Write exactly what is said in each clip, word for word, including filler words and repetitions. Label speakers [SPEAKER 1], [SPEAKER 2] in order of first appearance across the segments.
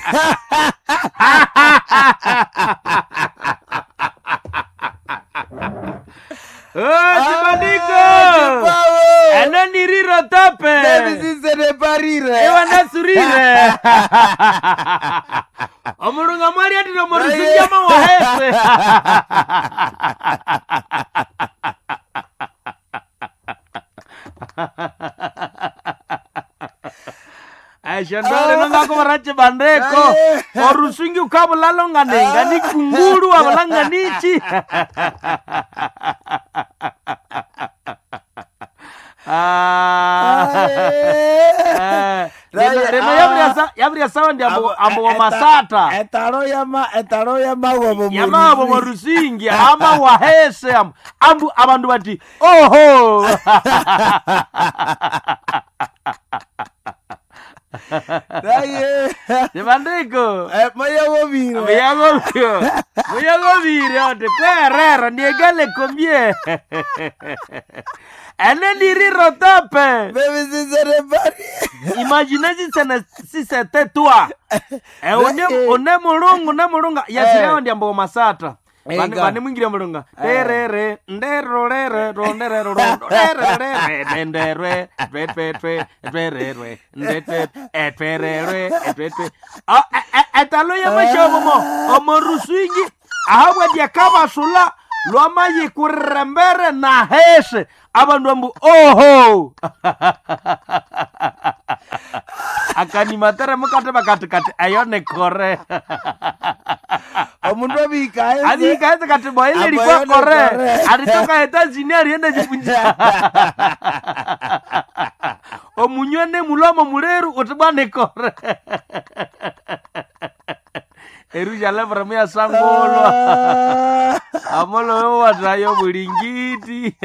[SPEAKER 1] Oh, Chibandiko! Eno niriro tope!
[SPEAKER 2] Devi se ne parire!
[SPEAKER 1] Ewa nasurire! Omurunga mwari ati no morusunja mawahese! Aishandore nanga ko marache bandeko orusungi ukabulalo ngane ngani kunguru abalanga nichi ah reno yabria yabria sawa ndi ambo ambo wa masata
[SPEAKER 2] etaro yama etaro yama gobo
[SPEAKER 1] yama gobo rusingi ama wahese ambu abandu bati oho
[SPEAKER 2] Daye,
[SPEAKER 1] Chibandiko.
[SPEAKER 2] Eh, moya gobiro.
[SPEAKER 1] Moya gobiro. Moya gobiro. Te querrero ni egale combien. Ene niri rotape.
[SPEAKER 2] Bébé si se repari.
[SPEAKER 1] Imaginez si c'est si c'était toi. Eh one one mulungu na mulunga. Yasireo ndi ambo masata. Bane bane mwingira mulunga. Terere nderorere rondere rondere nderere twe twe twe twerere ndetwe etwerere etwe. Ah etalo ya mashobo mo omorusingi ahabwa dia kabasula lwama yikurembere na hese abandu ambu oho akani matera mukate bakati kati ayone kore
[SPEAKER 2] omundu abikaye
[SPEAKER 1] adi kaze kati boile ilikuwa kore alitoka etazini alienda jipunja omunyone mulomo muleru utibane kore eruja levra mya sangolo amolo watayo bulingiti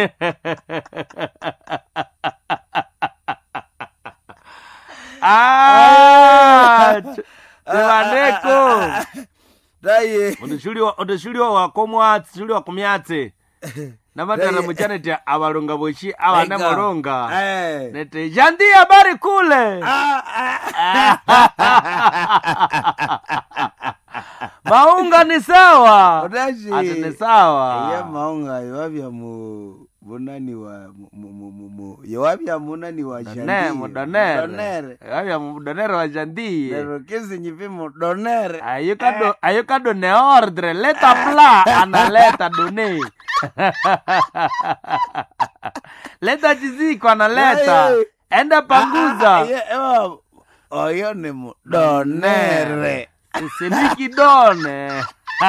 [SPEAKER 1] ah Chibandiko
[SPEAKER 2] Daye
[SPEAKER 1] Odeshuri odeshuri wa komwa shuri wa kumyatse namatara muchaneti abalonga boshi abana moronga
[SPEAKER 2] eh
[SPEAKER 1] nete jandi habari kule maunga ni sawa
[SPEAKER 2] Odashi
[SPEAKER 1] ati ni sawa
[SPEAKER 2] ya maunga yabya mu bunani wa mu mu mu yabya munani wa jandi
[SPEAKER 1] ne modonere yabya modonere wa jandi
[SPEAKER 2] pero kesi nyipi modonere
[SPEAKER 1] ayuka do ayuka do ne ordre leta pla analeta done leta chiziko analeta enda panguza
[SPEAKER 2] oyo ni modonere
[SPEAKER 1] Seliki done.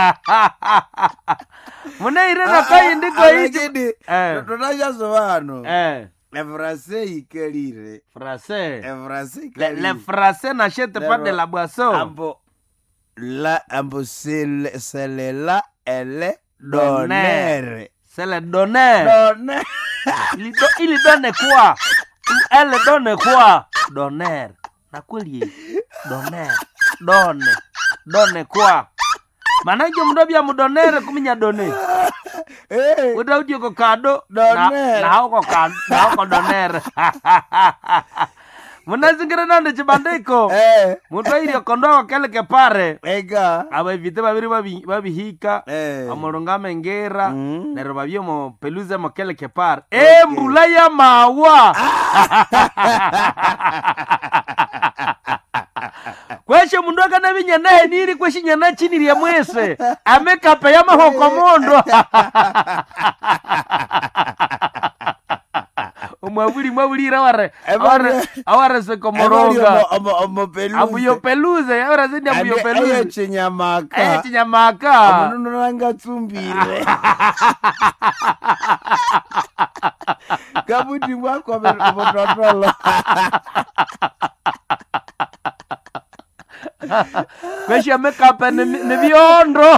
[SPEAKER 1] Muna irena kai ndiko hichi.
[SPEAKER 2] Eh. Tunaja sovano.
[SPEAKER 1] Eh.
[SPEAKER 2] Le français ikelire.
[SPEAKER 1] Français.
[SPEAKER 2] Le français
[SPEAKER 1] ikelire. Le, le français n'achète pas de la boisson.
[SPEAKER 2] Ambo la ambo c'est le c'est le la elle donneur.
[SPEAKER 1] C'est le donneur.
[SPEAKER 2] Donneur.
[SPEAKER 1] il, do, il donne quoi? Elle donne quoi? Donneur. Na kweli donneur. Donne. Donne quoi? Manaje mdobya mudonere kuminya done.
[SPEAKER 2] Eh.
[SPEAKER 1] Udaudi ko kado
[SPEAKER 2] donere.
[SPEAKER 1] Na hako kado, na hako donere. Munazingira nande Chibandiko.
[SPEAKER 2] Eh.
[SPEAKER 1] Mutwairi kondoa kele ke pare.
[SPEAKER 2] Ega.
[SPEAKER 1] Aba vite babiri babi babi hika.
[SPEAKER 2] Eh.
[SPEAKER 1] Amolonga mengera.
[SPEAKER 2] Mm.
[SPEAKER 1] Nero babio mo peluze mo kele ke pare. Okay. E mbula ya mawa. Kweshe mundu akana binyana heniri kweshe nyana chini ya mwese. Amekape ya mahoko mondo. Umwabuli mwabuli raware. Aware aware se komoronga.
[SPEAKER 2] Omo peluze.
[SPEAKER 1] Abuyo peluze, aware zindi abuyo peluze.
[SPEAKER 2] Ayo chinyamaka.
[SPEAKER 1] Ayo chinyamaka.
[SPEAKER 2] Mundu nanga tsumbire. Kabuti mwako mototolo.
[SPEAKER 1] Kweshe amekape ne biondo.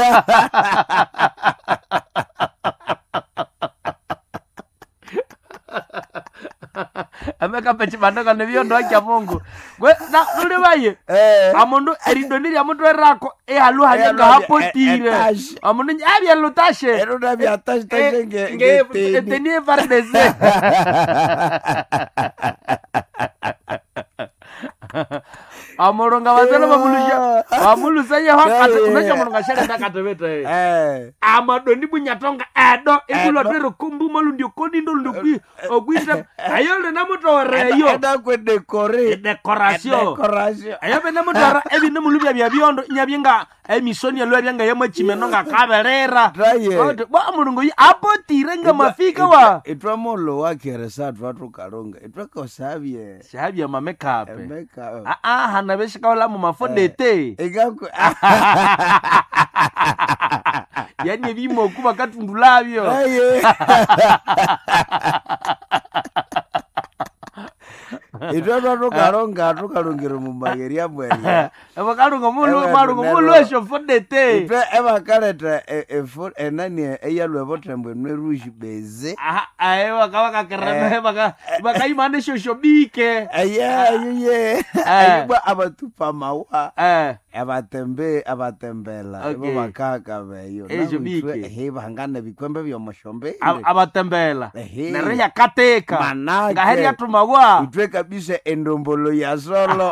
[SPEAKER 1] Amekape Chibandiko ne biondo akya Mungu. Gwe na nule baye. Eh. Amundu eridoniri amundu erako e halu hanyanga hapo tire. Amundu abya lutashe.
[SPEAKER 2] Ero na bya tash tash nge nge
[SPEAKER 1] teni fardeze. Amoronga wazela bamulusha bamulusa ye hakati unacha moronga shele ndakatebete
[SPEAKER 2] eh
[SPEAKER 1] amadoni bunyatonga edo ikulo twero kumbu malundi okoni ndo ndokwi ogwita ayole na mutoreyo
[SPEAKER 2] eda kwe dekore
[SPEAKER 1] decoration
[SPEAKER 2] decoration
[SPEAKER 1] ayo bena mutara ebi ne mulubya bya byondo nyabyenga emisoni yalwa byanga yamachimeno ngakaberera odo ba mulungu apotire nga mafika wa
[SPEAKER 2] etwa molo wakere sathu watu kalonga etwa kosabye
[SPEAKER 1] shabye mamekape
[SPEAKER 2] makeup
[SPEAKER 1] ah ah hana beshika wala mu mafodete
[SPEAKER 2] egako
[SPEAKER 1] yani bimo kuba katundulabyo
[SPEAKER 2] aye itwa ndo kalonga tukalongera mu mageria bwenya
[SPEAKER 1] abakalunga mulu malunga mulu esho fodete
[SPEAKER 2] itwa eba kaleta e for enani eyalwe botembwe nwe rouge beze
[SPEAKER 1] ah ayo bakaba kereme baka bakaimane shosho bike
[SPEAKER 2] aya ye ayibwa abatupa mawa
[SPEAKER 1] eh
[SPEAKER 2] abatembe abatembela ibo bakaka beyo
[SPEAKER 1] ejo bike
[SPEAKER 2] he bangana bikwembe byo moshombe
[SPEAKER 1] abatembela nereya kateka ngaheri atumawa
[SPEAKER 2] itwe kabisa endombolo ya solo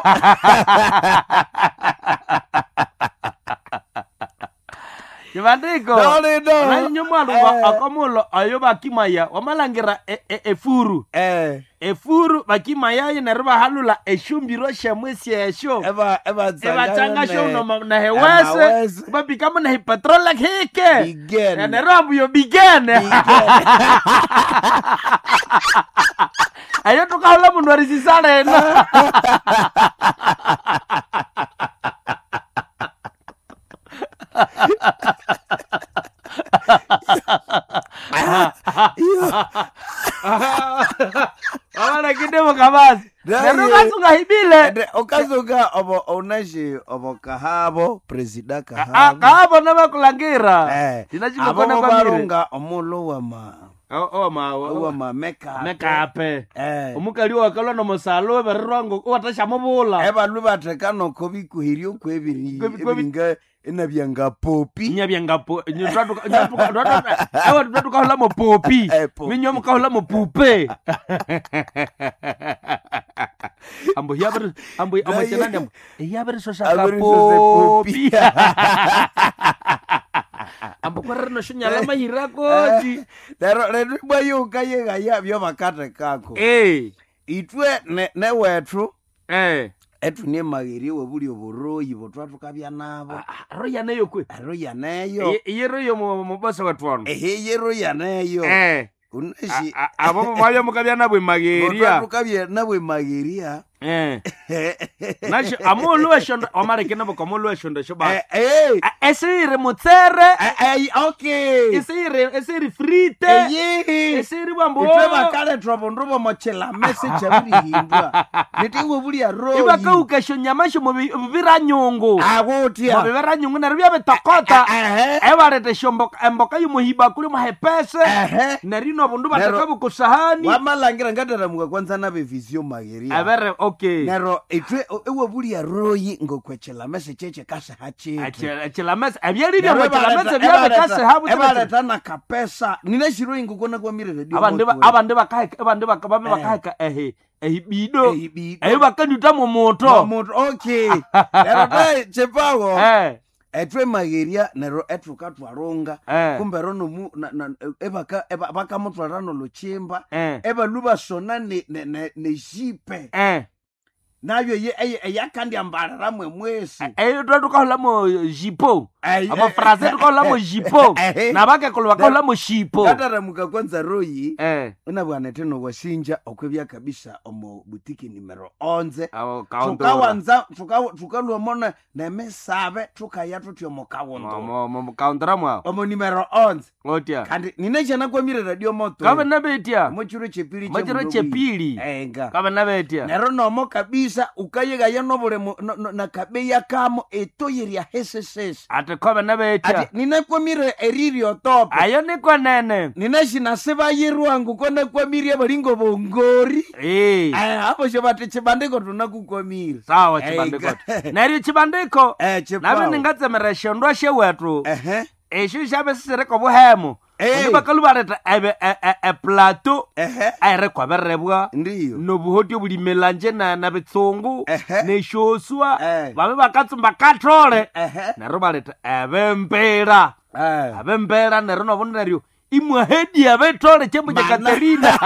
[SPEAKER 1] Kibandiko na nyumalo akamulo ayo bakimaya wamalangira efuru
[SPEAKER 2] eh
[SPEAKER 1] efuru bakimaya yenarba halula eshumbiro shamwesi esho
[SPEAKER 2] eba eba
[SPEAKER 1] eba tanga sho no na hewese babikama na petrol hike
[SPEAKER 2] bigene
[SPEAKER 1] na rabu yo bigene ayo tukala mundu arisisale na Ahora kidemo kabasi. Nero kasunga hibile.
[SPEAKER 2] Okazuga obo onashi obo kahabo presida kahabo.
[SPEAKER 1] Kahabo na bakulangira.
[SPEAKER 2] Eh.
[SPEAKER 1] Tinachiko kona kwa
[SPEAKER 2] mirenga omulo wa ma.
[SPEAKER 1] Oh oh ma
[SPEAKER 2] wa ma meka.
[SPEAKER 1] Meka pe.
[SPEAKER 2] Eh.
[SPEAKER 1] Omukali wa kalwa no musalo berrongo watasha mubula.
[SPEAKER 2] Eba luba tekano kobi kuhirio kwebiri. Ebinga ina byanga popi
[SPEAKER 1] nya byanga po nyatatu nyatatu ewa tutatu ka hola mo popi minyo mo ka hola mo pupe ambo yaber ambo ambo chenande ambo yaber so saka popi ambo kwarno shunya la mahira koji
[SPEAKER 2] dero redu bayo kaye ga ya byo bakate kako
[SPEAKER 1] eh
[SPEAKER 2] itwe ne ne wetru
[SPEAKER 1] eh
[SPEAKER 2] etu ne mageri webuli oboroyi botwatu kabya nabo
[SPEAKER 1] roya neyo kwe
[SPEAKER 2] roya neyo
[SPEAKER 1] yero yo mo basa watwano
[SPEAKER 2] ehe yero ya neyo
[SPEAKER 1] eh
[SPEAKER 2] unashi
[SPEAKER 1] abo bayo mukabya nabwe mageria
[SPEAKER 2] botwatu kabya nabwe mageria
[SPEAKER 1] eh nashi amolo eshonda omarekena bokomolo eshonda shoba
[SPEAKER 2] eh eh
[SPEAKER 1] esire mutsere
[SPEAKER 2] eh okay
[SPEAKER 1] esire esire frite
[SPEAKER 2] eh
[SPEAKER 1] esire bambo
[SPEAKER 2] itwe bakale trobo ndobo mochela message abiri hindwa nitingo buli ya royi
[SPEAKER 1] ibaka ukesho nyamasho mu biranyungu
[SPEAKER 2] agutia
[SPEAKER 1] mu biranyungu na rubya betokota ebarete shombo emboka yumuhiba kuri mahepese narino bundu batakabu kusahani
[SPEAKER 2] wamalangira ngatara muka kwanza na vision mageria
[SPEAKER 1] abere okay
[SPEAKER 2] nero itwe ewe buli ya royi ngokwechela message cheche kasa hachi
[SPEAKER 1] achela message abyari bya ngokwechela message bya kasa habu
[SPEAKER 2] ebale tana kapesa nina shiro ingukona kwa mire radio
[SPEAKER 1] abande abande bakaheka abande bakababe bakaheka ehe ehibido ehe bakanuta mu moto
[SPEAKER 2] moto okay nero dai chepago
[SPEAKER 1] eh
[SPEAKER 2] etwe mageria nero etruka twaronga kumbe rono mu ebaka ebaka mutwarano lochimba eba luba sona ne ne ne jipe
[SPEAKER 1] eh
[SPEAKER 2] nayo ye eyakandi ambarara mwe mwesi
[SPEAKER 1] eyo twatu kahola mo jipo aba fraze tukahola mo jipo na bake kolwa kahola mo jipo
[SPEAKER 2] katara muka kwanza royi
[SPEAKER 1] eh
[SPEAKER 2] una bwana teno washinja okwebya kabisa omo butiki numero onze
[SPEAKER 1] tukawanza
[SPEAKER 2] tukalwa mona na mesabe tukaya tutyo mokawondo
[SPEAKER 1] mo mo kaundra mwa
[SPEAKER 2] omo numero onze
[SPEAKER 1] otia
[SPEAKER 2] kandi nineje na kwa mire radio moto
[SPEAKER 1] kama na betia
[SPEAKER 2] mochiro chepili
[SPEAKER 1] mochiro chepili
[SPEAKER 2] enga
[SPEAKER 1] kama na betia
[SPEAKER 2] nero no mo kabisa ukayega ya nobole na kabeya kamo etoyeria heseses
[SPEAKER 1] ate kama na betia
[SPEAKER 2] ati ninekwa mire eririo top
[SPEAKER 1] ayo ni kwa nene
[SPEAKER 2] ninashi naseba yiruangu kone kwa mire abalingo bongori
[SPEAKER 1] eh
[SPEAKER 2] eh hapo shobate chibandiko tunakukwa mire
[SPEAKER 1] sawa chibandiko nari chibandiko
[SPEAKER 2] eh
[SPEAKER 1] nabe ningatsemera shondwa shewetu
[SPEAKER 2] ehe
[SPEAKER 1] eshu shabe sisere ko bohemo Oni bakalubareta ebe e plateau
[SPEAKER 2] ehe
[SPEAKER 1] aire kwa berebwa
[SPEAKER 2] ndiyo
[SPEAKER 1] no buhoti buli melanje na na bitsungu
[SPEAKER 2] Ehe.
[SPEAKER 1] ne shoswa
[SPEAKER 2] Eh.
[SPEAKER 1] babe bakatsumba katrole
[SPEAKER 2] ehe
[SPEAKER 1] nero baleta ebembera
[SPEAKER 2] eh
[SPEAKER 1] abembera nero no bonario imwa hedi abetole chembo cha
[SPEAKER 2] Mana.
[SPEAKER 1] Katerina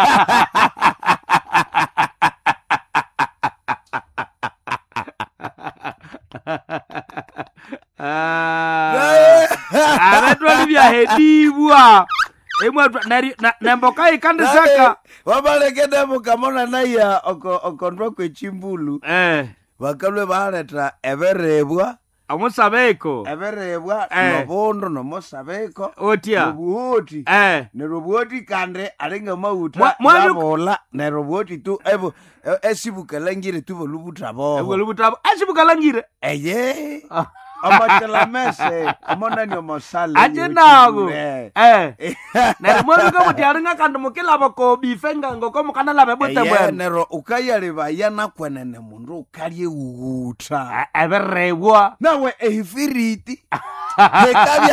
[SPEAKER 1] Ah, abetole bya hedibwa imwa nari na mboka ikandisaka
[SPEAKER 2] wabalekede mukamona naiya oko okondwa kwechimbulu
[SPEAKER 1] eh
[SPEAKER 2] bakalwe baleta eberebwa
[SPEAKER 1] amusabeko
[SPEAKER 2] eberebwa
[SPEAKER 1] Eh.
[SPEAKER 2] nobondo nomosabeko
[SPEAKER 1] otia
[SPEAKER 2] nobuhoti
[SPEAKER 1] eh
[SPEAKER 2] nerobuhoti kande alinga
[SPEAKER 1] Mwa-
[SPEAKER 2] mauta
[SPEAKER 1] mwalu-
[SPEAKER 2] yabola nerobuhoti tu ebo e- esibukalangire tu bolubuta boho
[SPEAKER 1] ebwelubutabo ashibukalangire
[SPEAKER 2] eye amatelamese amonani omosale
[SPEAKER 1] aje nago eh nerimweluka muti alinga kandi mukilabo ko bifenga ngoko mukana labe bote
[SPEAKER 2] eye
[SPEAKER 1] bwene
[SPEAKER 2] nero ukayalibaya nakwenene mundu ukalye uguta
[SPEAKER 1] eberebwa
[SPEAKER 2] nawe ehifiriti nekabya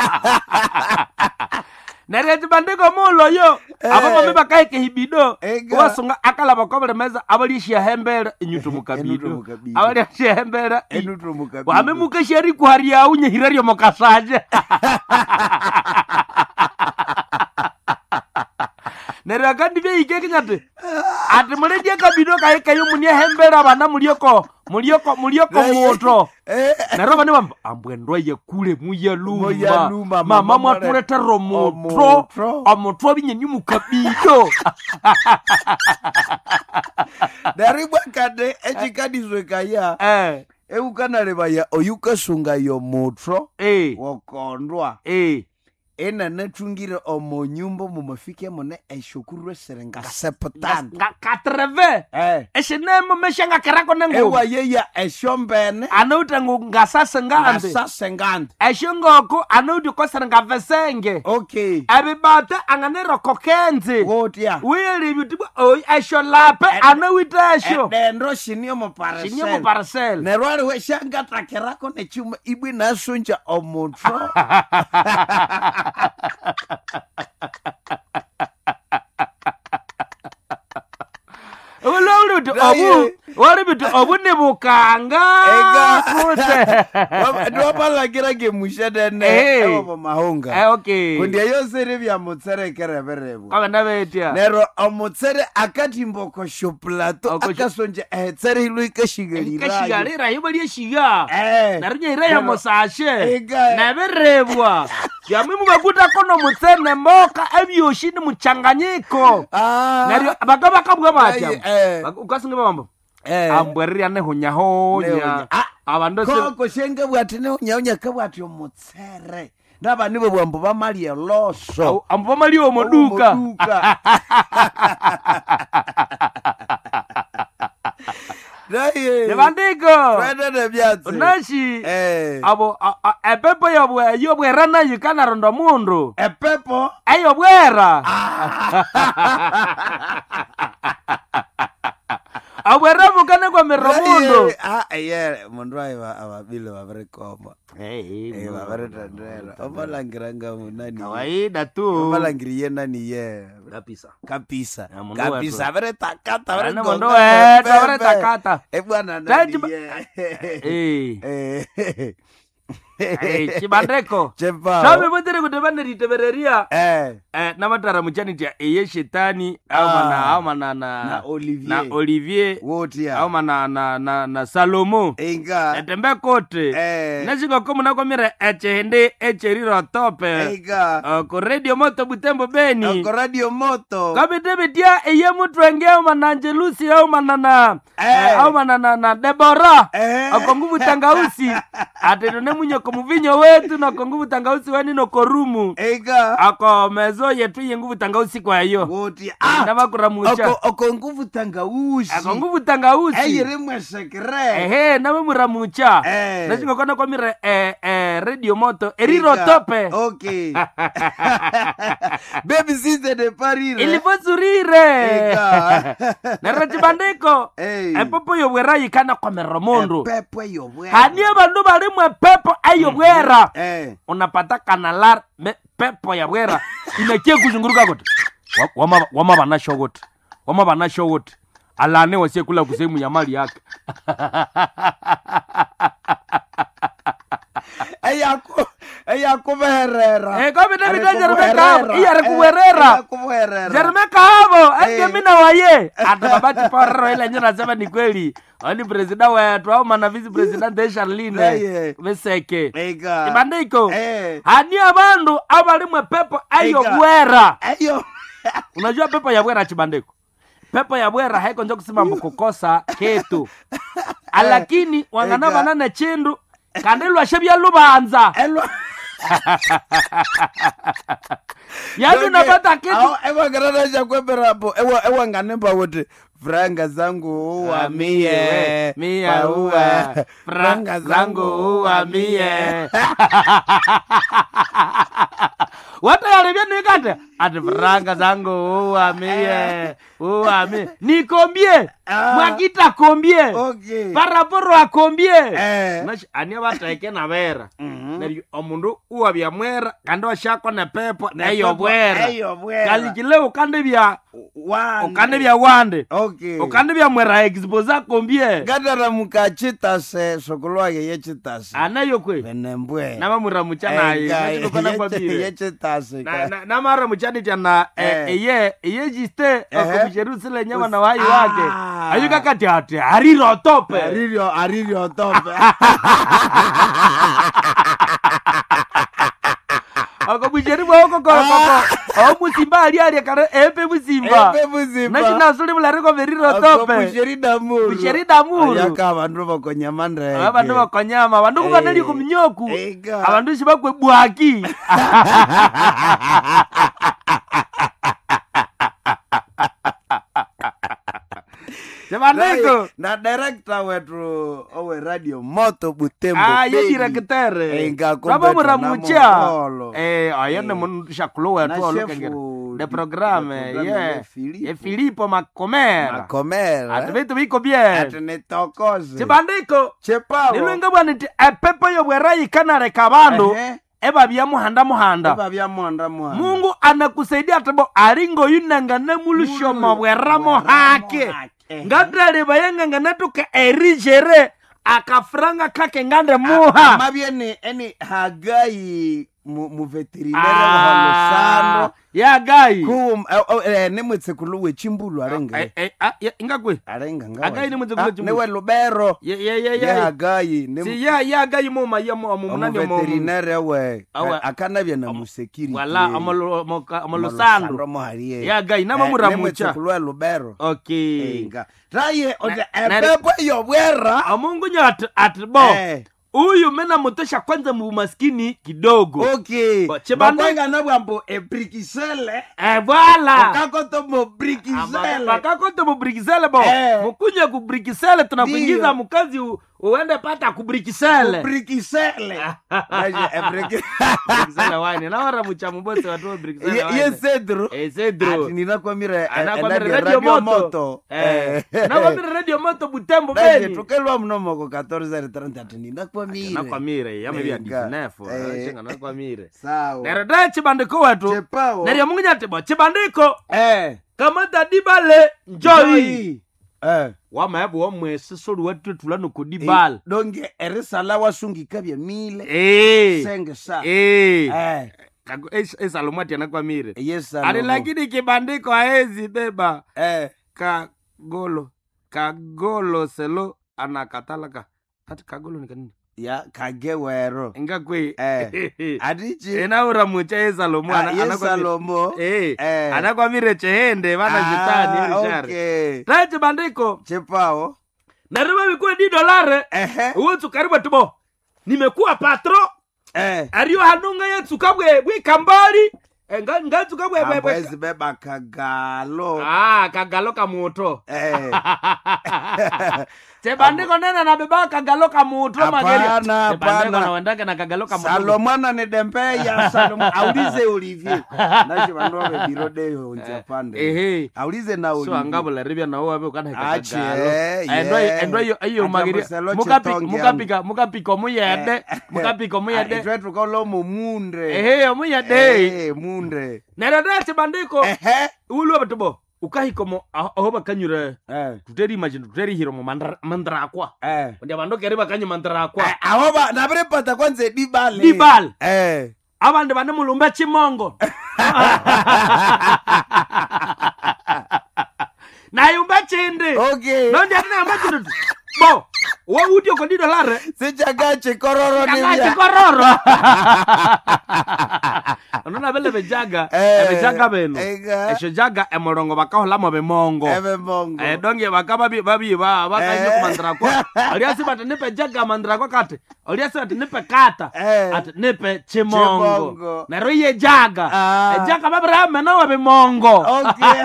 [SPEAKER 1] neriyatibandiko mulo yo ababomi bakaike hibido
[SPEAKER 2] Ega.
[SPEAKER 1] wasunga akalaba kobele meza abalishia hembera inyutu
[SPEAKER 2] Enutu
[SPEAKER 1] mukabido
[SPEAKER 2] mukabido.
[SPEAKER 1] abalishia hembera
[SPEAKER 2] enutu mukabido
[SPEAKER 1] wame mukesheri kwari ya unye hirario mokasaje neryo kandi bye ikekinyate ati mulije kabido kaye kayo munie hembera bana mulioko mulioko mulioko moto
[SPEAKER 2] eh
[SPEAKER 1] neryo bane bamba ambwendwa ye kule muye
[SPEAKER 2] Muya
[SPEAKER 1] luma
[SPEAKER 2] luma,
[SPEAKER 1] mama
[SPEAKER 2] mama
[SPEAKER 1] mwatuletero motro
[SPEAKER 2] omotro.
[SPEAKER 1] omotro binyenyi mukabido
[SPEAKER 2] daribwa kade echikadizwe kaya
[SPEAKER 1] eh
[SPEAKER 2] eukanalibaya oyukasunga yo mutro
[SPEAKER 1] eh
[SPEAKER 2] wokondwa
[SPEAKER 1] eh
[SPEAKER 2] enanatungire omonyumba mumafike mune eshukurwe serenga septano
[SPEAKER 1] nga katreve
[SPEAKER 2] eh
[SPEAKER 1] eshinemo meshanga kerako nengu
[SPEAKER 2] ewa yeya eshombene
[SPEAKER 1] anautangu ngasase ngande
[SPEAKER 2] asasengande
[SPEAKER 1] eshingoko anauti kosera ngavesenge
[SPEAKER 2] okay
[SPEAKER 1] ebibate anganiroko kenzi
[SPEAKER 2] wotya
[SPEAKER 1] wili bitibwa oyi esho lape anawite esho
[SPEAKER 2] dendro shinio mo parcel
[SPEAKER 1] shinye mu parcel
[SPEAKER 2] nerwali we shangatrakerako nechuma ibwi nasunja omutro
[SPEAKER 1] Wala uti obu wali bitu obu ni bukanga kute
[SPEAKER 2] ndiwapalagira gemushedene
[SPEAKER 1] Eh.
[SPEAKER 2] ewo bomahunga
[SPEAKER 1] eh okay
[SPEAKER 2] kundi eyosere bya mutsere kereberebwa
[SPEAKER 1] kwa ndabetia
[SPEAKER 2] nero omutsere akatimboko shoplato
[SPEAKER 1] Oko-
[SPEAKER 2] akasonja etsere hilo ikashigalirayo
[SPEAKER 1] kashigalira yibali shiga
[SPEAKER 2] eh
[SPEAKER 1] narinya ireya mosashe
[SPEAKER 2] Ega.
[SPEAKER 1] naberebwa yamimu bakuta kono mutsene mboka ebyoshi ni muchanganyiko
[SPEAKER 2] ah
[SPEAKER 1] naryo bagaba kabwa batya
[SPEAKER 2] eh
[SPEAKER 1] ukasinga bambo
[SPEAKER 2] eh
[SPEAKER 1] ambwerria ne honya honya
[SPEAKER 2] Nehonya. Ah,
[SPEAKER 1] abandu se
[SPEAKER 2] koko shenge bwati ne unyaunya kabwati omutsere ndaba nibo bwambo bamalie loso
[SPEAKER 1] ambo mali omoduka
[SPEAKER 2] Omoduka. Daye.
[SPEAKER 1] nebandiko
[SPEAKER 2] Twende ne byatsi.
[SPEAKER 1] nashi
[SPEAKER 2] Eh.
[SPEAKER 1] abo a- a- epepo yobwe yobwera nayo kanarondo mundu
[SPEAKER 2] Epepo.
[SPEAKER 1] eyobwera abwera mukane kwa mero mundu
[SPEAKER 2] Ah, yeah, mundu aiba ababile baberekoma.
[SPEAKER 1] eh
[SPEAKER 2] Eh, baberetandera. Obalangiranga munani.
[SPEAKER 1] kawaida tu
[SPEAKER 2] Obalangiriye nani ye.
[SPEAKER 1] kabisa
[SPEAKER 2] Kapisa.
[SPEAKER 1] Ya, mundu
[SPEAKER 2] Kapisa
[SPEAKER 1] wetu.
[SPEAKER 2] aberetakata
[SPEAKER 1] Ana
[SPEAKER 2] aberegonga
[SPEAKER 1] mundu wetu
[SPEAKER 2] pepe.
[SPEAKER 1] aberetakata.
[SPEAKER 2] Eh, bwana
[SPEAKER 1] Taji
[SPEAKER 2] nani
[SPEAKER 1] ba-
[SPEAKER 2] ye.
[SPEAKER 1] eh
[SPEAKER 2] Eh.
[SPEAKER 1] eh chibandeko
[SPEAKER 2] Chepao.
[SPEAKER 1] shabe botere kutebane ritebereria
[SPEAKER 2] Eh.
[SPEAKER 1] eh namatara muchani tia eye shetani au
[SPEAKER 2] Ah.
[SPEAKER 1] mana au mana na
[SPEAKER 2] Na Olivier.
[SPEAKER 1] na Olivier
[SPEAKER 2] Wotia.
[SPEAKER 1] au mana na na na Salomo
[SPEAKER 2] Inga.
[SPEAKER 1] etembe kote
[SPEAKER 2] Eh.
[SPEAKER 1] nashinga ko muna komire echende echeriro tope
[SPEAKER 2] Inga.
[SPEAKER 1] uh, ko radio moto butembo beni
[SPEAKER 2] Oko radio moto.
[SPEAKER 1] kabitebe tia eye mutu enge au mana Angelusi au mana na
[SPEAKER 2] Eh.
[SPEAKER 1] eh, au mana na, na Deborah
[SPEAKER 2] Eh.
[SPEAKER 1] ako nguvu tangausi atendo ne munyo ko muvinyo wetu na ko nguvu tangausi weni no korumu
[SPEAKER 2] Inga.
[SPEAKER 1] ako mezo yetu ye nguvu tangausi kwa hiyo
[SPEAKER 2] Wotia.
[SPEAKER 1] ndabakura mucha
[SPEAKER 2] Oko oko nguvu tangausi.
[SPEAKER 1] ako nguvu tangausi
[SPEAKER 2] Eyiri mwesekre.
[SPEAKER 1] ehe nawe muramucha
[SPEAKER 2] Eh.
[SPEAKER 1] nashinga kona kwa mire eh, eh, eh, radio moto eriro tope
[SPEAKER 2] okay baby sister de parire
[SPEAKER 1] ilivozurire nero chibandiko
[SPEAKER 2] hey.
[SPEAKER 1] epepo yobwera yikana kwa meromondo
[SPEAKER 2] epepo yobwera
[SPEAKER 1] hanie bandu balimwe pepo ayobwera
[SPEAKER 2] eh
[SPEAKER 1] unapata kanalar me, pepo ya bwera inakie kuzunguruka kote wama wama banasho kote wama banasho kote alane wasie kula kusemu ya mali yake
[SPEAKER 2] ayako ayako berera
[SPEAKER 1] eh kwa bidemi da jermeka iya kuwerera jermeka habo anje mina waye ata babati porro ile nyina sema ni kweli ani president wetu au mana vice president de Charline Meseke ibandiko hani abandu abalimwe pepo ayo bwera
[SPEAKER 2] ayo
[SPEAKER 1] unajua pepo ya bwera chibandiko pepo ya bwera haiko njo kusema mkukosa ketu alakini wangana banana chindu kandelwa shabya lubanza yani napata kitu
[SPEAKER 2] ewa garana cha kwebera hapo ewa ewa nganemba wote franga zangu uwa mie
[SPEAKER 1] mia uwa franga zangu uwa mie wata yalibia nikate ati franga zangu uwa mie uwa mie nikombie mwakita kombie
[SPEAKER 2] okay
[SPEAKER 1] paraporo akombie
[SPEAKER 2] eh
[SPEAKER 1] nashi ania bataike na bera nari omundu uwa bya mwera kando shako na pepo na yo bwera
[SPEAKER 2] eyo bwera
[SPEAKER 1] kalikile ukande bya
[SPEAKER 2] wande
[SPEAKER 1] ukande bya wande
[SPEAKER 2] okay
[SPEAKER 1] ukande bya mwera expose kombie
[SPEAKER 2] gadara mukachita se sokolwa ye chita se
[SPEAKER 1] anayo kwe
[SPEAKER 2] benembwe
[SPEAKER 1] na mamura muchana ayi nacho kona kwa bire
[SPEAKER 2] ye chita se
[SPEAKER 1] na na, na mara muchani tana eye eye jiste ko Jerusalem nyama na wai wake ayuka kati ati ariro tope
[SPEAKER 2] aririo aririo tope
[SPEAKER 1] ako bujeribu oko ko ko o musimba ali ali kare epe musimba
[SPEAKER 2] epe musimba
[SPEAKER 1] nacho nasuli mulariko veriro tope
[SPEAKER 2] bujerida muru
[SPEAKER 1] bujerida muru
[SPEAKER 2] yaka abandu bakonyamandre
[SPEAKER 1] abandu bakonyama abandu kubanali kumnyoku abandu shibakwe bwaki Jamandiko
[SPEAKER 2] na director wetu owe radio moto Butembo
[SPEAKER 1] ah ye director baba muramucha eh ayane mun shakulo wetu olokengera de programme ye ye Filipo Makomera
[SPEAKER 2] Makomera
[SPEAKER 1] atvetu biko bien
[SPEAKER 2] atenetokoze
[SPEAKER 1] Jamandiko
[SPEAKER 2] chepao
[SPEAKER 1] nilwenga bwana nti epepo yo bwera yikana reka bandu eba bya muhanda muhanda
[SPEAKER 2] eba bya muhanda muhanda
[SPEAKER 1] Mungu anakusaidia tabo aringo yunanga namulusho mabwera mo hake ngadale bayenga natuka erigere akafranga kake ngande muha
[SPEAKER 2] mabiene eni Hagai mu, mu veterinary wa Losano
[SPEAKER 1] ya gai
[SPEAKER 2] ku ne mwetsekulu we chimbulu arenga
[SPEAKER 1] eh ingakwe
[SPEAKER 2] arenga ngawa
[SPEAKER 1] Hagai ne mwetsekulu chimbulu
[SPEAKER 2] ne we Lubero
[SPEAKER 1] ye ye ye ya
[SPEAKER 2] Hagai ne
[SPEAKER 1] si ya ya Hagai mu ma ya mu munani mu
[SPEAKER 2] veterinary we akana bya na musecurity
[SPEAKER 1] wala amalo amalo
[SPEAKER 2] mo hariye
[SPEAKER 1] ya Hagai na mamura mucha
[SPEAKER 2] ne mwetsekulu we Lubero
[SPEAKER 1] okay
[SPEAKER 2] inga traye oje epepo yo bwera
[SPEAKER 1] amungu nyat atbo uyu mena mutosha kwanza mumaskini kidogo
[SPEAKER 2] okay
[SPEAKER 1] chebanga
[SPEAKER 2] na bwambo e brikisele
[SPEAKER 1] eh voilà
[SPEAKER 2] akakoto mo brikisele
[SPEAKER 1] akakoto mo brikisele bo mukunya ku brikisele tunakuingiza mkazi uende pata ku brikisele
[SPEAKER 2] brikisele aje e
[SPEAKER 1] brikisele wine na wara muchamu bote watu brikisele
[SPEAKER 2] wine ye cedro
[SPEAKER 1] eh cedro
[SPEAKER 2] ati ninakwamira
[SPEAKER 1] anakwamira radio moto eh nakwamira radio moto Butembo beni
[SPEAKER 2] tukelwa mnomo ko quatorze trente ati ninakwamira
[SPEAKER 1] nakwamira yamebya dix-neuf chenga nakwamira
[SPEAKER 2] sawa
[SPEAKER 1] nerada chibandiko wetu nerya mungu nyatebo chibandiko
[SPEAKER 2] eh
[SPEAKER 1] kama dadibale njoi
[SPEAKER 2] eh
[SPEAKER 1] wamaebu omwese sori wetu tulano kodibal
[SPEAKER 2] donge erisala wasungika bya mile
[SPEAKER 1] eh
[SPEAKER 2] senge sa
[SPEAKER 1] eh
[SPEAKER 2] eh
[SPEAKER 1] esa lomati anakwamira
[SPEAKER 2] yes
[SPEAKER 1] ali lakini kibandiko haezi beba
[SPEAKER 2] eh
[SPEAKER 1] ka golo ka golo selo anakatalaka ati kagolo ni kanini
[SPEAKER 2] ya kagewero
[SPEAKER 1] ingakwe
[SPEAKER 2] eh adichi
[SPEAKER 1] enaura mucha esalomo
[SPEAKER 2] anasalomo
[SPEAKER 1] eh anakwamire chehende bana jitani elishare
[SPEAKER 2] okay
[SPEAKER 1] taje bandiko
[SPEAKER 2] chepao
[SPEAKER 1] nariba bikuwe di dolare
[SPEAKER 2] ehe
[SPEAKER 1] uwetsu karibu tubo nimekuwa patro
[SPEAKER 2] eh
[SPEAKER 1] ariyo hanunga yetsu kabwe bwikambali Nga ngatsuka bwe bwe.
[SPEAKER 2] Abwezi beba kagalo.
[SPEAKER 1] Ah, kagalo ka moto.
[SPEAKER 2] Eh.
[SPEAKER 1] Tebandiko nena na beba kagalo ka moto mageli.
[SPEAKER 2] Hapana, hapana.
[SPEAKER 1] Na wendake na kagalo ka moto.
[SPEAKER 2] Salomona ni dempeya Salomona. Aulize Olivier. Nashi vandu wabe birode yo nje pande.
[SPEAKER 1] Ehe.
[SPEAKER 2] Aulize na Olivier.
[SPEAKER 1] So angabo la ribia na wabe ukana kagalo.
[SPEAKER 2] Ache.
[SPEAKER 1] Endo endo yo ayo mageli. Mukapi mukapika mukapika muyede. Mukapika muyede.
[SPEAKER 2] Etwetu ko lo munde.
[SPEAKER 1] Ehe, muyede.
[SPEAKER 2] Eh, munde.
[SPEAKER 1] Nero dete bandiko.
[SPEAKER 2] Ehe.
[SPEAKER 1] Ulu abatubo. Ukahikomo ahoba kanyure.
[SPEAKER 2] Eh.
[SPEAKER 1] Tuteri imagine tuteri hiro mo mandra mandra kwa.
[SPEAKER 2] Eh.
[SPEAKER 1] Ndia bando keriba kanyu mandra kwa.
[SPEAKER 2] Ahoba na bere pata kwanze dibale.
[SPEAKER 1] Dibal.
[SPEAKER 2] Eh.
[SPEAKER 1] Abande bande mulumba chimongo. Na yumba chinde.
[SPEAKER 2] Okay.
[SPEAKER 1] No ndia na machinde. Bo. Wo udio ko dido lare.
[SPEAKER 2] Sijagache kororo ni.
[SPEAKER 1] Sijagache kororo. Anona bele bejaga,
[SPEAKER 2] eh,
[SPEAKER 1] bejaga beno.
[SPEAKER 2] Ega.
[SPEAKER 1] Esho jaga emorongo bakahola mo bemongo.
[SPEAKER 2] Ebe mongo.
[SPEAKER 1] Eh donge bakaba bi babi ba bakaje ku mandra kwa. Aliasi bata nipe jaga mandra kwa kate. Aliasi bata nipe kata.
[SPEAKER 2] Eh.
[SPEAKER 1] At nipe chimongo.
[SPEAKER 2] Chimongo.
[SPEAKER 1] Na roye jaga.
[SPEAKER 2] Ah.
[SPEAKER 1] E jaga babra mena wa bemongo.
[SPEAKER 2] Okay.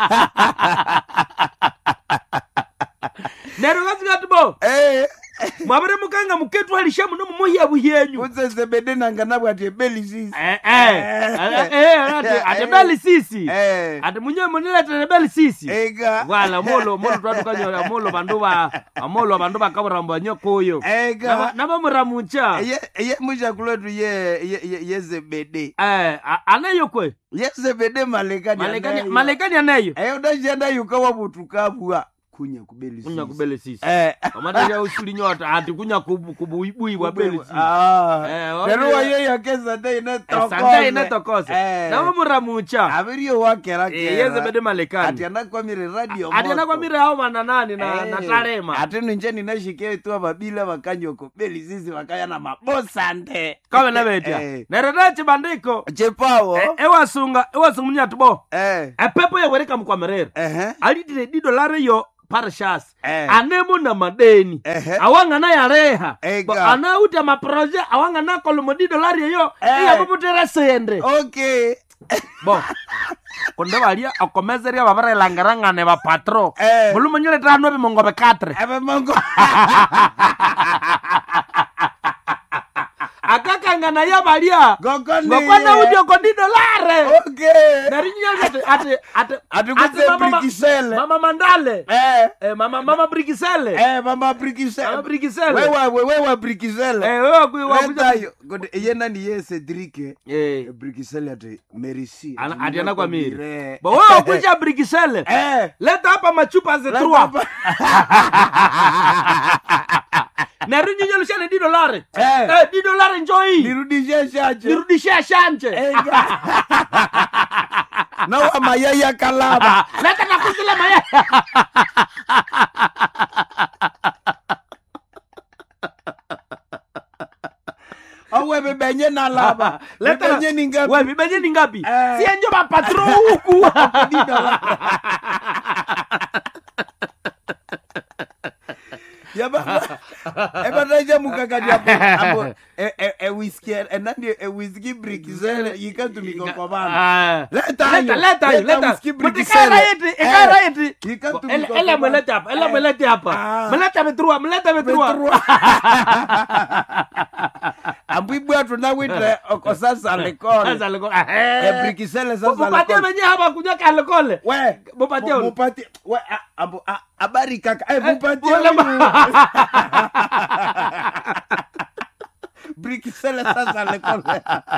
[SPEAKER 1] Nero gasigatubo.
[SPEAKER 2] Eh.
[SPEAKER 1] Mwabere mukanga muketu alishamu no mumoya buyenyu.
[SPEAKER 2] Utsese bedena nganabwa ati beli sisi.
[SPEAKER 1] Eh eh. Eh ate ate beli sisi.
[SPEAKER 2] Eh.
[SPEAKER 1] Ate munye munile ate beli sisi.
[SPEAKER 2] Ega.
[SPEAKER 1] Wala molo molo twatu kanyo molo bandu ba molo bandu bakaburambo nyokoyo.
[SPEAKER 2] Ega.
[SPEAKER 1] Naba muramucha.
[SPEAKER 2] Ye ye muja kuletu ye ye yeze bede.
[SPEAKER 1] Eh anayo kwe.
[SPEAKER 2] Yeze bede malekani.
[SPEAKER 1] Malekani malekani anayo.
[SPEAKER 2] Eh udajenda yukawa butukabwa. Kunya kubeli sisi.
[SPEAKER 1] Kunya kubeli sisi.
[SPEAKER 2] Eh.
[SPEAKER 1] Amata ya usuli nyota ati kunya kubuibui wa beli sisi.
[SPEAKER 2] Ah.
[SPEAKER 1] Eh.
[SPEAKER 2] Nero ye yakeza dai na tokoze.
[SPEAKER 1] Sanda ina tokoze.
[SPEAKER 2] Eh.
[SPEAKER 1] Naba muramucha.
[SPEAKER 2] Abirio wake rake.
[SPEAKER 1] Eh yeze bede malekani.
[SPEAKER 2] Ati anakuwa mire radio moto.
[SPEAKER 1] Ati anakuwa mire hao mananani na
[SPEAKER 2] Eh.
[SPEAKER 1] na tarema.
[SPEAKER 2] Ati ninjeni nashike tu ababila bakanyo kubeli sisi bakaya na mabosande.
[SPEAKER 1] Kawe na betia.
[SPEAKER 2] Eh.
[SPEAKER 1] Nero dachi bandiko.
[SPEAKER 2] Chepawo.
[SPEAKER 1] Ewa sunga, ewa sunga mnyatubo.
[SPEAKER 2] Eh.
[SPEAKER 1] Epepo ya wereka mkwamerere.
[SPEAKER 2] Eh.
[SPEAKER 1] Alidire di dolare yo parashas.
[SPEAKER 2] Eh.
[SPEAKER 1] Anemu na madeni.
[SPEAKER 2] Eh.
[SPEAKER 1] Awanga na yareha.
[SPEAKER 2] Ega.
[SPEAKER 1] Ana uta maproje awanga na kolomo di dolare yo.
[SPEAKER 2] Eh.
[SPEAKER 1] Iya bubutera sendre.
[SPEAKER 2] Okay.
[SPEAKER 1] Bo. Konde walia akomezeria babare langarangane ba patro.
[SPEAKER 2] Eh.
[SPEAKER 1] Bulumo nyole trano be mongo be katre.
[SPEAKER 2] Ebe mongo.
[SPEAKER 1] Akaka ngana ya balia.
[SPEAKER 2] Gokoni.
[SPEAKER 1] Gokona udio kondi dolare.
[SPEAKER 2] Okay.
[SPEAKER 1] Narinya ate ate ate
[SPEAKER 2] Ati kuse brikisele.
[SPEAKER 1] Mama Mandale.
[SPEAKER 2] Eh.
[SPEAKER 1] Eh mama mama brikisele.
[SPEAKER 2] Eh mama brikisele.
[SPEAKER 1] Mama brikisele.
[SPEAKER 2] Wewe wewe brikisele.
[SPEAKER 1] Eh wewe kwa wa
[SPEAKER 2] Letayo. Gode yena ni ye Cedric.
[SPEAKER 1] Eh.
[SPEAKER 2] Brikisele ati merci.
[SPEAKER 1] Ati ana kwa miri. Bo wewe kuja brikisele.
[SPEAKER 2] Eh.
[SPEAKER 1] Leta hapa machupa ze trois. Na rinyo nyolo shane di dolare.
[SPEAKER 2] Eh.
[SPEAKER 1] Eh di dolare njoi.
[SPEAKER 2] Nirudishe shache.
[SPEAKER 1] Nirudishe shanje.
[SPEAKER 2] Ega. Na wa mayaya kalaba.
[SPEAKER 1] Leta na kusile mayaya.
[SPEAKER 2] Awe bebenye na laba.
[SPEAKER 1] Leta
[SPEAKER 2] bebenye ni ngapi?
[SPEAKER 1] Wewe bebenye ni ngapi?
[SPEAKER 2] Eh.
[SPEAKER 1] Si enjo ba patro huku.
[SPEAKER 2] Di dolare. Ya baba. Eba taja mukakati hapo. Hapo e e whisky e nandi e whisky brikisele yikatumika kwa bana. Leta
[SPEAKER 1] Leta leta leta.
[SPEAKER 2] whisky
[SPEAKER 1] Mutikara
[SPEAKER 2] brikisele.
[SPEAKER 1] yeti, ikara yeti.
[SPEAKER 2] Yikatumika kwa
[SPEAKER 1] Ela meleta hapa, ela meleta hapa. Meleta betrua, meleta betrua.
[SPEAKER 2] Ambibwa tunawita okosasa lekole.
[SPEAKER 1] Sasa leko.
[SPEAKER 2] E brikisele sasa
[SPEAKER 1] Mupatie
[SPEAKER 2] lekole.
[SPEAKER 1] menye hapa kunya kalekole.
[SPEAKER 2] We,
[SPEAKER 1] Mupatie.
[SPEAKER 2] mupatie. We, abo habari kaka. Eh mupatie. Brikisele sasa lekole.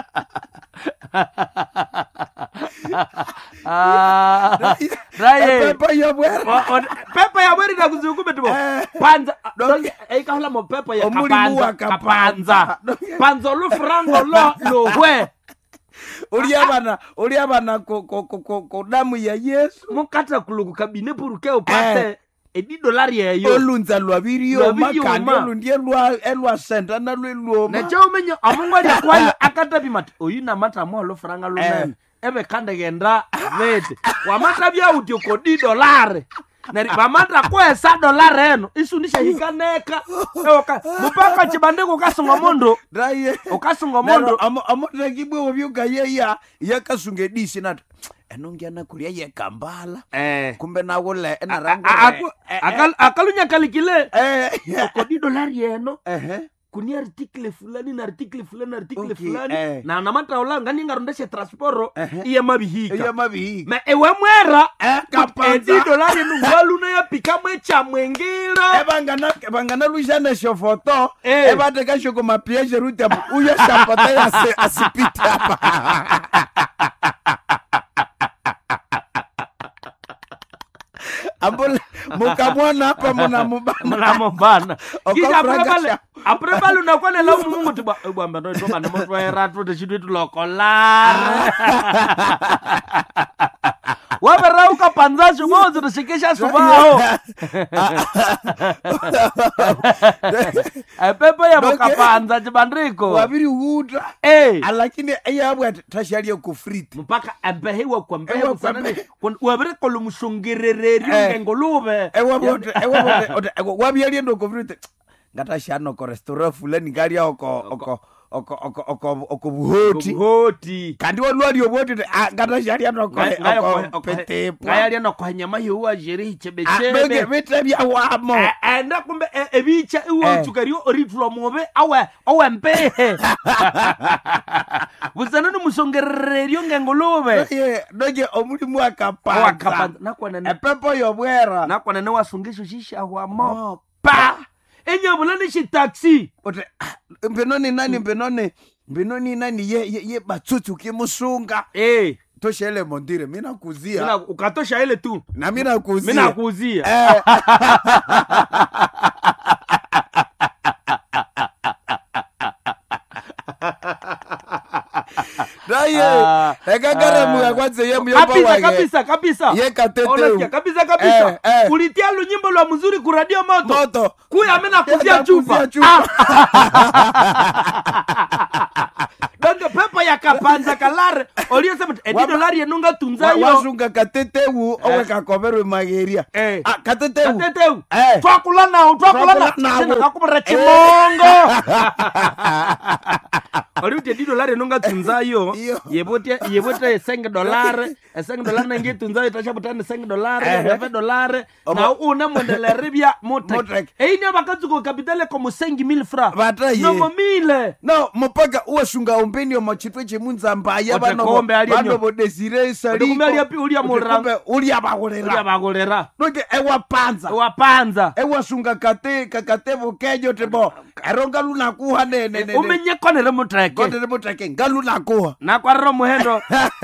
[SPEAKER 1] Ah. Raye.
[SPEAKER 2] Pepa ya bwera.
[SPEAKER 1] Pepa ya bwera na kuzukume tubo. Panza. Donge e kahula mo pepa ya kapanza. Kapanza. Panza lo frango lo lo we.
[SPEAKER 2] Uliabana, uliabana ko ko ko ko damu ya Yesu.
[SPEAKER 1] Mukata kulugu kabine puruke upate. Edi dolari ya yo.
[SPEAKER 2] Olunza lwabirio makani olundie lwa elwa senta na lwa.
[SPEAKER 1] Na chao menyo amungu ya kwayo akata bimata. Oyina mata mo lo franga lo nene. Ebe kande genda vete. Wa mata bia utio kodi dolari. nari bamanda kwesa dollar eno isunisha hikaneka eoka mupaka chibandiko ukasunga mondo
[SPEAKER 2] Daye.
[SPEAKER 1] ukasunga mondo
[SPEAKER 2] amo amo takibwe obyuka yeya yakasunge disi nat enongiana kulia ye kambala
[SPEAKER 1] eh
[SPEAKER 2] kumbe nawole enarango
[SPEAKER 1] akal akalunya kalikile
[SPEAKER 2] eh
[SPEAKER 1] kodi dollar eno
[SPEAKER 2] eh
[SPEAKER 1] kuni article fulani na article fulani na article
[SPEAKER 2] Okay,
[SPEAKER 1] fulani
[SPEAKER 2] eh.
[SPEAKER 1] na namata olanga ningarondeshe transporo
[SPEAKER 2] Ehe.
[SPEAKER 1] iya mabihika
[SPEAKER 2] iya mabihi
[SPEAKER 1] ma ewe mwera
[SPEAKER 2] eh kapanza
[SPEAKER 1] edi dolari nungwalu na ya pika mwecha mwengiro
[SPEAKER 2] ebangana ebangana lushana shofoto
[SPEAKER 1] Eh.
[SPEAKER 2] ebateka shoko mapieshe ruta uyo shapata ya se asipita hapa ambole mukamwana hapa muna mubana
[SPEAKER 1] mnamo bana kisha
[SPEAKER 2] Okofraga
[SPEAKER 1] aprebale
[SPEAKER 2] sha-
[SPEAKER 1] aprebale unakwana la mungu tiba bwamba ndo toka ne motwa era tu de chitu lokolare wabera ukapanza shumozo tushikisha subao epepe ya
[SPEAKER 2] Doke.
[SPEAKER 1] mukapanza chibandiko
[SPEAKER 2] wabiri uta
[SPEAKER 1] eh
[SPEAKER 2] lakini eyabwa tasharia kufriti
[SPEAKER 1] mpaka embehewa kwa mbehe
[SPEAKER 2] Ewa kwa
[SPEAKER 1] kusanane wabere kolo mushongerereri
[SPEAKER 2] Eh.
[SPEAKER 1] ngengolube
[SPEAKER 2] ewabote ewabote wabialie ndo kufriti ngatashano ko restaurant fulani ngalia oko oko oko oko oko oko buhoti
[SPEAKER 1] hoti
[SPEAKER 2] kandi walwali oboti ngatasharia ndo ko oko petepo
[SPEAKER 1] ngayali no kwa nyama yuwa jeri
[SPEAKER 2] bege
[SPEAKER 1] chebechebe
[SPEAKER 2] bitebya wamo
[SPEAKER 1] enda kumbe ebicha iwo
[SPEAKER 2] Eh.
[SPEAKER 1] chukario oriflo mobe awe awe mbehe busanane mushongerereri ngengolube
[SPEAKER 2] ye doje omulimu akapanza
[SPEAKER 1] wakapanza nakwana ne
[SPEAKER 2] epepo yobwera
[SPEAKER 1] nakwana ne wasungisho shisha wa mo
[SPEAKER 2] Oh,
[SPEAKER 1] pa enyabulani shi taxi
[SPEAKER 2] ote ah, mbenoni nani mbenoni mbenoni nani ye ye, ye batsutsu kimusunga
[SPEAKER 1] eh
[SPEAKER 2] toshele mondire mina kuzia
[SPEAKER 1] mina ukatosha ile tu
[SPEAKER 2] na mina kuzia
[SPEAKER 1] mina kuuzia
[SPEAKER 2] eh daye
[SPEAKER 1] Ah,
[SPEAKER 2] ekagara mu
[SPEAKER 1] ah.
[SPEAKER 2] yakwanze ye muyomba
[SPEAKER 1] kabisa
[SPEAKER 2] wake
[SPEAKER 1] kabisa kabisa
[SPEAKER 2] ye katete
[SPEAKER 1] unasikia kabisa kabisa
[SPEAKER 2] Eh, eh.
[SPEAKER 1] ulitia lunyimbo lwa mzuri ku radio moto
[SPEAKER 2] moto
[SPEAKER 1] kuya mina kuzia
[SPEAKER 2] Ye
[SPEAKER 1] chupa
[SPEAKER 2] nakuzia chupa.
[SPEAKER 1] donge pepa ya kapanza kalare oliyesema edi
[SPEAKER 2] Wama-
[SPEAKER 1] dolari enunga
[SPEAKER 2] Wa-
[SPEAKER 1] tunzayo
[SPEAKER 2] wasunga katetewu owe kakoberwe mageria
[SPEAKER 1] Eh.
[SPEAKER 2] ah katetewu
[SPEAKER 1] kateteu
[SPEAKER 2] Eh.
[SPEAKER 1] twakula nawo twakula
[SPEAKER 2] Twakula nawo.
[SPEAKER 1] nawo kakubura chimongo oliuti edi dolari enunga tunzayo
[SPEAKER 2] Iyo.
[SPEAKER 1] yebote yebote esenge dolare esenge dolare nange tunzayo tachabutane esenge dolare
[SPEAKER 2] Eh.
[SPEAKER 1] yave dolare
[SPEAKER 2] Omo-
[SPEAKER 1] na una mondelere bya motek
[SPEAKER 2] Motek.
[SPEAKER 1] einya bakatsuko kapitale como cinq mille francs
[SPEAKER 2] Bata ye.
[SPEAKER 1] nomo mille
[SPEAKER 2] no mupaka uwasunga umbeni omo chitwe chemunzambaya
[SPEAKER 1] Ote kombe ali enyo.
[SPEAKER 2] bano bodesire saliko
[SPEAKER 1] kumbe ali api ulia mulira-
[SPEAKER 2] ulia
[SPEAKER 1] ulia
[SPEAKER 2] bagolera
[SPEAKER 1] bagolera
[SPEAKER 2] noke ewa panza
[SPEAKER 1] wapanza
[SPEAKER 2] ewa sunga kate kakatebo kejo tebo eronga luna kuha ne ne ne
[SPEAKER 1] umenyekonele muteke
[SPEAKER 2] gote tebo take ngaluna kuha
[SPEAKER 1] nakwariro muhendo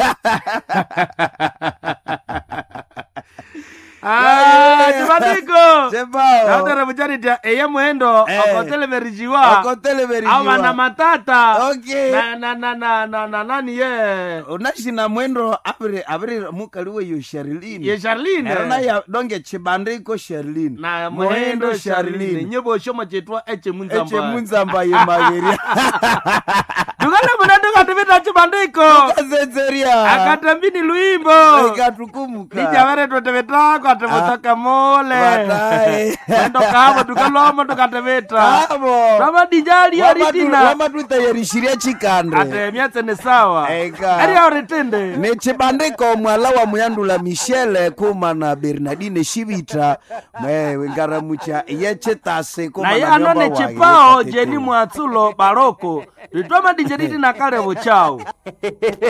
[SPEAKER 1] tibadiko
[SPEAKER 2] sebao
[SPEAKER 1] nautara mucharitia eye muhendo
[SPEAKER 2] Eh.
[SPEAKER 1] okoteleverijiwa
[SPEAKER 2] okotele
[SPEAKER 1] awa na
[SPEAKER 2] verijiwa
[SPEAKER 1] matata
[SPEAKER 2] Okay.
[SPEAKER 1] na na na na na na nani ye
[SPEAKER 2] unashina mwendo abire abire mukaliwe yo Sherlin
[SPEAKER 1] ye Charline
[SPEAKER 2] erona ya donge chibandiko Sherlin
[SPEAKER 1] na muhendo Charline nyebo shoma chetwa eche
[SPEAKER 2] eche
[SPEAKER 1] munzamba
[SPEAKER 2] munzamba ye mageria
[SPEAKER 1] dukale munendo kativita chibandiko
[SPEAKER 2] kazenzeria
[SPEAKER 1] akatambini luimbo
[SPEAKER 2] ikatukumuka
[SPEAKER 1] lijavere twatevitako atevutaka mole
[SPEAKER 2] Baadaye.
[SPEAKER 1] endo kavo tukaloma tukatevita
[SPEAKER 2] abo
[SPEAKER 1] tamadijali aritina
[SPEAKER 2] wamatutayerishiria chikande
[SPEAKER 1] atemyatse ni sawa
[SPEAKER 2] Eka.
[SPEAKER 1] ari auritinde
[SPEAKER 2] ni chibandiko mwala wa muyandula Michele kuma na Bernardine Shivita mwe ngaramucha yechetase kuma
[SPEAKER 1] naye
[SPEAKER 2] na
[SPEAKER 1] ano
[SPEAKER 2] vyomba
[SPEAKER 1] ni
[SPEAKER 2] wage,
[SPEAKER 1] chipao
[SPEAKER 2] yekatete.
[SPEAKER 1] jeni mwatsulo baroko litwama dijediti na kalevo chao